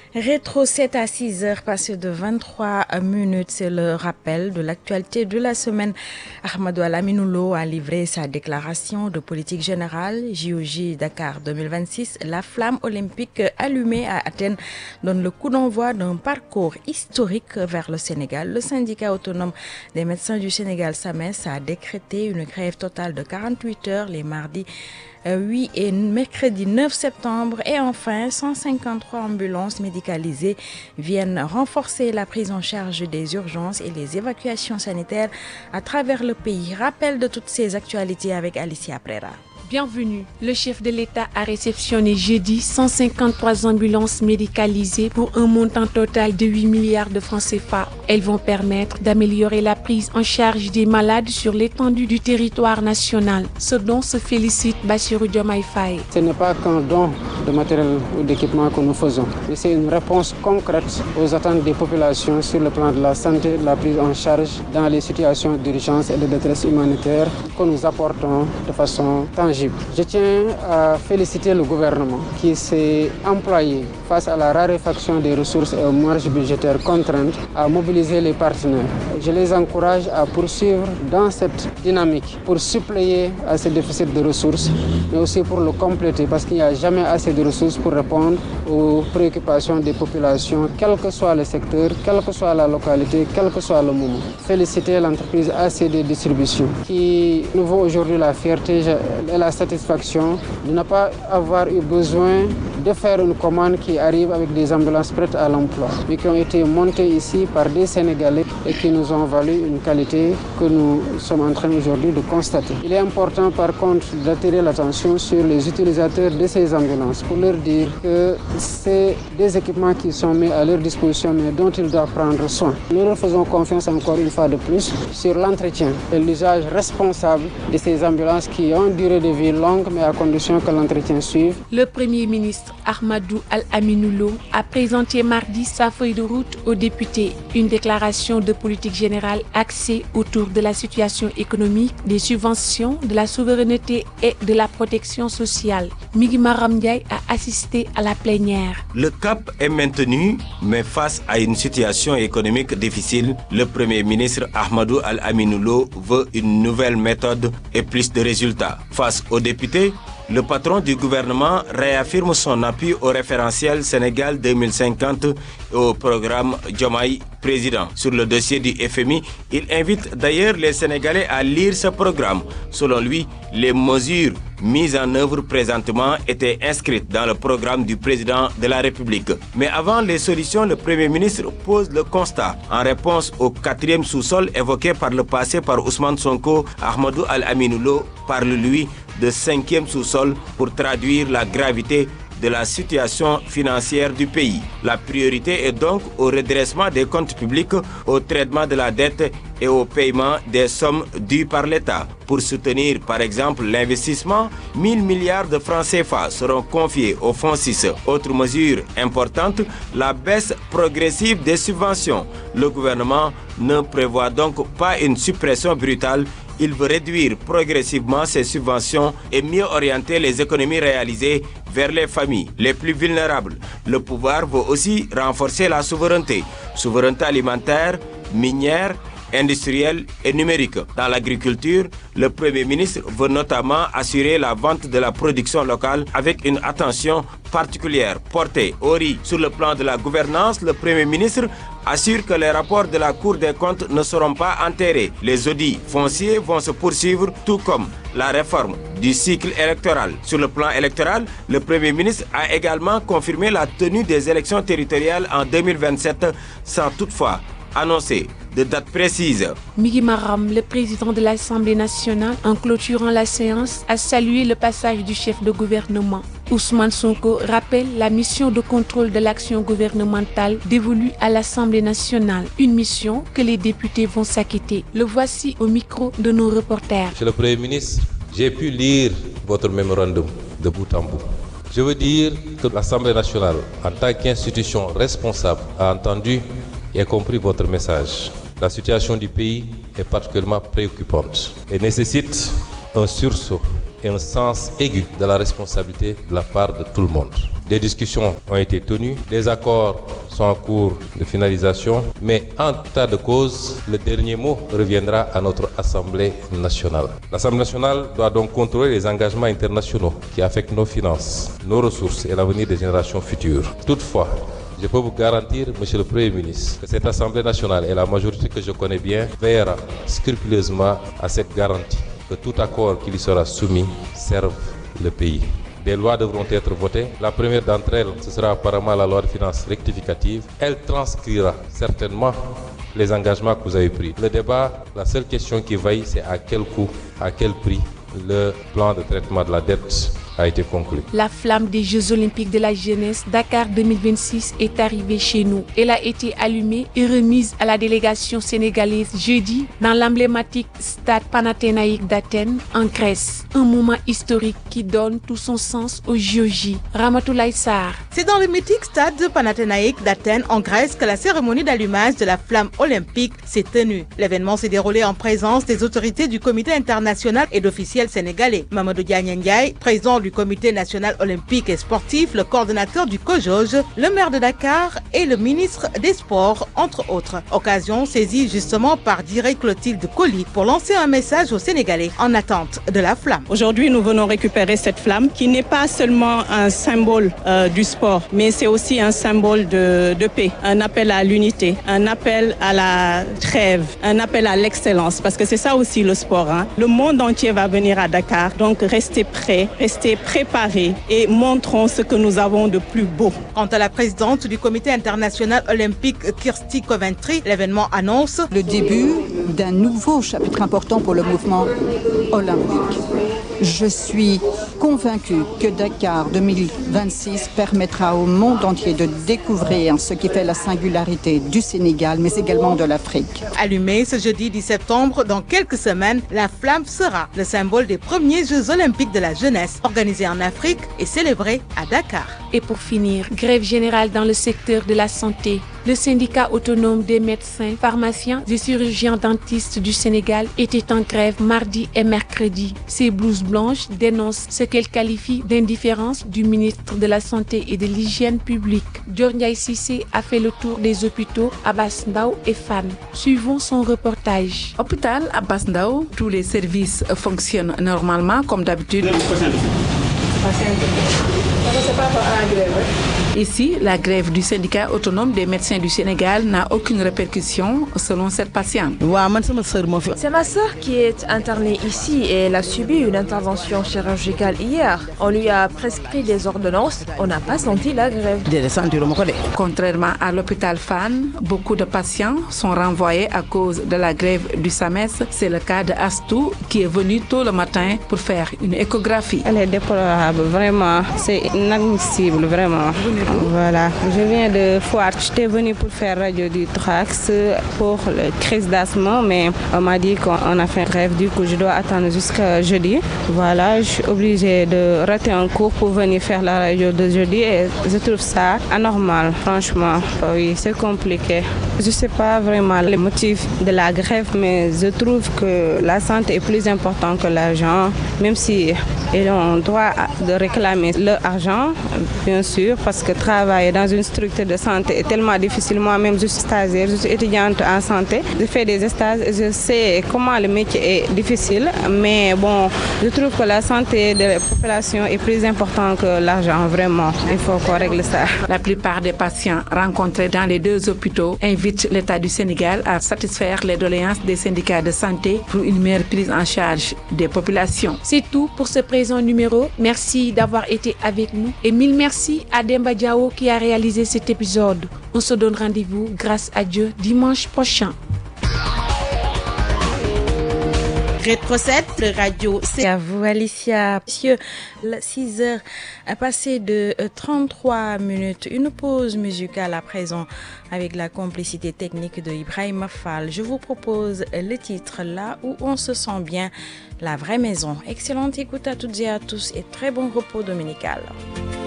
Rétro 7 à 6 heures passées de 23 minutes, c'est le rappel de l'actualité de la semaine. Ahmadou Al-Aminou Lo a livré sa déclaration de politique générale. JOJ Dakar 2026, la flamme olympique allumée à Athènes donne le coup d'envoi d'un parcours historique vers le Sénégal. Le syndicat autonome des médecins du Sénégal, SAMES, a décrété une grève totale de 48 heures les mardis 8 et mercredi 9 septembre. Et enfin, 153 ambulances médicalisées viennent renforcer la prise en charge des urgences et les évacuations sanitaires à travers le pays. Rappel de toutes ces actualités avec Alicia Prera. Bienvenue. Le chef de l'État a réceptionné jeudi 153 ambulances médicalisées pour un montant total de 8 milliards de francs CFA. Elles vont permettre d'améliorer la prise en charge des malades sur l'étendue du territoire national, ce dont se félicite Bassirou Diomaye Faye. Ce n'est pas qu'un don de matériel ou d'équipement que nous faisons, mais c'est une réponse concrète aux attentes des populations sur le plan de la santé, de la prise en charge dans les situations d'urgence et de détresse humanitaire que nous apportons de façon tangible. Je tiens à féliciter le gouvernement qui s'est employé face à la raréfaction des ressources et aux marges budgétaires contraintes à mobiliser les partenaires. Je les encourage à poursuivre dans cette dynamique pour suppléer à ce déficit de ressources, mais aussi pour le compléter parce qu'il n'y a jamais assez de ressources pour répondre aux préoccupations des populations, quel que soit le secteur, quelle que soit la localité, quel que soit le moment. Féliciter l'entreprise ACD Distribution qui nous vaut aujourd'hui la fierté et la satisfaction de ne pas avoir eu besoin de faire une commande qui arrive avec des ambulances prêtes à l'emploi, mais qui ont été montées ici par des Sénégalais et qui nous ont valu une qualité que nous sommes en train aujourd'hui de constater. Il est important par contre d'attirer l'attention sur les utilisateurs de ces ambulances pour leur dire que c'est des équipements qui sont mis à leur disposition mais dont ils doivent prendre soin. Nous leur faisons confiance encore une fois de plus sur l'entretien et l'usage responsable de ces ambulances qui ont une durée de vie longue mais à condition que l'entretien suive. Le Premier ministre Ahmadou Al-Aminou Lo a présenté mardi sa feuille de route aux députés, une déclaration de politique générale axée autour de la situation économique, des subventions, de la souveraineté et de la protection sociale. Migui Maram Ndiaye a assisté à la plénière. Le cap est maintenu, mais face à une situation économique difficile, le Premier ministre Ahmadou Al-Aminou Lo veut une nouvelle méthode et plus de résultats. Face aux députés, le patron du gouvernement réaffirme son appui au référentiel Sénégal 2050 et au programme Diomaye Président. Sur le dossier du FMI, il invite d'ailleurs les Sénégalais à lire ce programme. Selon lui, les mesures mises en œuvre présentement étaient inscrites dans le programme du président de la République. Mais avant les solutions, le Premier ministre pose le constat. En réponse au 4e sous-sol évoqué par le passé par Ousmane Sonko, Ahmadou Al-Aminou Lo parle lui de 5e sous-sol pour traduire la gravité de la situation financière du pays. La priorité est donc au redressement des comptes publics, au traitement de la dette et au paiement des sommes dues par l'État. Pour soutenir par exemple l'investissement, 1000 milliards de francs CFA seront confiés au Fonds 6. Autre mesure importante, la baisse progressive des subventions. Le gouvernement ne prévoit donc pas une suppression brutale. Il veut réduire progressivement ces subventions et mieux orienter les économies réalisées vers les familles les plus vulnérables. Le pouvoir veut aussi renforcer la souveraineté alimentaire, minière, industrielle et numérique. Dans l'agriculture, le Premier ministre veut notamment assurer la vente de la production locale avec une attention particulière portée au riz. Sur le plan de la gouvernance, le Premier ministre assure que les rapports de la Cour des comptes ne seront pas enterrés. Les audits fonciers vont se poursuivre, tout comme la réforme du cycle électoral. Sur le plan électoral, le Premier ministre a également confirmé la tenue des élections territoriales en 2027 sans toutefois annoncer de date précise. Migui Maram, le président de l'Assemblée nationale, en clôturant la séance, a salué le passage du chef de gouvernement. Ousmane Sonko rappelle la mission de contrôle de l'action gouvernementale dévolue à l'Assemblée nationale, une mission que les députés vont s'acquitter. Le voici au micro de nos reporters. Monsieur le Premier ministre, j'ai pu lire votre mémorandum de bout en bout. Je veux dire que l'Assemblée nationale, en tant qu'institution responsable, a entendu et a compris votre message. La situation du pays est particulièrement préoccupante et nécessite un sursaut et un sens aigu de la responsabilité de la part de tout le monde. Des discussions ont été tenues, des accords sont en cours de finalisation, mais en tout état de cause, le dernier mot reviendra à notre Assemblée nationale. L'Assemblée nationale doit donc contrôler les engagements internationaux qui affectent nos finances, nos ressources et l'avenir des générations futures. Toutefois, je peux vous garantir, Monsieur le Premier ministre, que cette Assemblée nationale et la majorité que je connais bien veillera scrupuleusement à cette garantie, que tout accord qui lui sera soumis serve le pays. Des lois devront être votées. La première d'entre elles, ce sera apparemment la loi de finances rectificative. Elle transcrira certainement les engagements que vous avez pris. Le débat, la seule question qui vaille, c'est à quel coût, à quel prix le plan de traitement de la dette a été conclu. La flamme des Jeux Olympiques de la jeunesse Dakar 2026 est arrivée chez nous. Elle a été allumée et remise à la délégation sénégalaise jeudi dans l'emblématique stade Panathinaïque d'Athènes en Grèce. Un moment historique qui donne tout son sens au JOJ. Ramatoulaye Sarr. C'est dans le mythique stade Panathinaïque d'Athènes en Grèce que la cérémonie d'allumage de la flamme olympique s'est tenue. L'événement s'est déroulé en présence des autorités du comité international et d'officiels sénégalais. Mamadou Diagne Ndiaye, président du comité national olympique et sportif, le coordonnateur du COJOJ, le maire de Dakar et le ministre des Sports, entre autres. Occasion saisie justement par Direy Clotilde Coly pour lancer un message aux Sénégalais en attente de la flamme. Aujourd'hui, nous venons récupérer cette flamme qui n'est pas seulement un symbole du sport, mais c'est aussi un symbole de paix, un appel à l'unité, un appel à la trêve, un appel à l'excellence, parce que c'est ça aussi le sport. Le monde entier va venir à Dakar, donc restez prêts, restez préparés et montrons ce que nous avons de plus beau. Quant à la présidente du comité international olympique, Kirsty Coventry, l'événement annonce le début d'un nouveau chapitre important pour le mouvement olympique. Je suis convaincue que Dakar 2026 permettra au monde entier de découvrir ce qui fait la singularité du Sénégal, mais également de l'Afrique. Allumée ce jeudi 10 septembre, dans quelques semaines, la flamme sera le symbole des premiers Jeux olympiques de la jeunesse organisés en Afrique et célébrés à Dakar. Et pour finir, grève générale dans le secteur de la santé. Le syndicat autonome des médecins, pharmaciens et chirurgiens dentistes du Sénégal était en grève mardi et mercredi. Ces blouses blanches dénoncent ce qu'elles qualifient d'indifférence du ministre de la Santé et de l'Hygiène publique. Dior Ndiaye Cissé a fait le tour des hôpitaux Abass Ndao et Fann. Suivons son reportage. Hôpital Abass Ndao, tous les services fonctionnent normalement comme d'habitude. Ici, la grève du syndicat autonome des médecins du Sénégal n'a aucune répercussion selon cette patiente. C'est ma sœur qui est internée ici et elle a subi une intervention chirurgicale hier. On lui a prescrit des ordonnances, on n'a pas senti la grève. Contrairement à l'hôpital Fann, beaucoup de patients sont renvoyés à cause de la grève du SAMES. C'est le cas de Astou qui est venu tôt le matin pour faire une échographie. Elle est déplorable, vraiment. C'est inadmissible, vraiment. Voilà, je viens de Fouard. J'étais venue pour faire radio du thorax pour la crise d'asthme, mais on m'a dit qu'on a fait grève, du coup je dois attendre jusqu'à jeudi. Voilà, je suis obligée de rater un cours pour venir faire la radio de jeudi et je trouve ça anormal, franchement. Oui, c'est compliqué. Je ne sais pas vraiment les motifs de la grève, mais je trouve que la santé est plus importante que l'argent, même si ils ont droit de réclamer leur argent, bien sûr, parce que travailler dans une structure de santé est tellement difficile. Moi-même, je suis stagiaire, je suis étudiante en santé. Je fais des stages, je sais comment le métier est difficile, mais bon, je trouve que la santé de la population est plus importante que l'argent, vraiment. Il faut qu'on règle ça. La plupart des patients rencontrés dans les deux hôpitaux invitent l'État du Sénégal à satisfaire les doléances des syndicats de santé pour une meilleure prise en charge des populations. C'est tout pour ce présent numéro. Merci d'avoir été avec nous et mille merci à Demba Diao qui a réalisé cet épisode. On se donne rendez-vous, grâce à Dieu, dimanche prochain. Rétro 7, le radio. C'est à vous, Alicia. Monsieur, 6 heures a passé de 33 minutes. Une pause musicale à présent avec la complicité technique de Ibrahima Fall. Je vous propose le titre Là où on se sent bien, la vraie maison. Excellente écoute à toutes et à tous et très bon repos dominical.